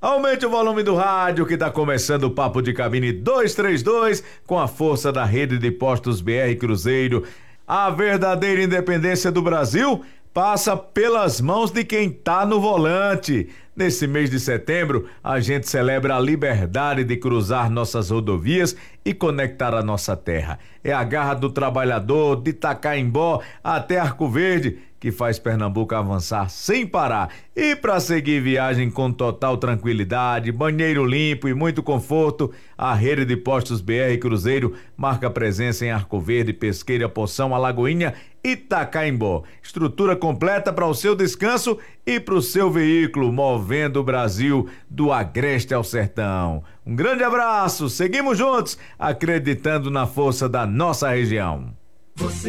Aumente o volume do rádio que tá começando o Papo de Cabine 232 com a força da rede de postos BR Cruzeiro. A verdadeira independência do Brasil passa pelas mãos de quem tá no volante. Nesse mês de setembro, a gente celebra a liberdade de cruzar nossas rodovias e conectar a nossa terra. É a garra do trabalhador de Itacaimbó até Arco Verde que faz Pernambuco avançar sem parar. E para seguir viagem com total tranquilidade, banheiro limpo e muito conforto, a rede de postos BR Cruzeiro marca presença em Arco Verde, Pesqueira, Poção, Alagoinha e Itacaimbó. Estrutura completa para o seu descanso e para o seu veículo, movendo o Brasil do agreste ao sertão. Um grande abraço, seguimos juntos, acreditando na força da nossa região. Você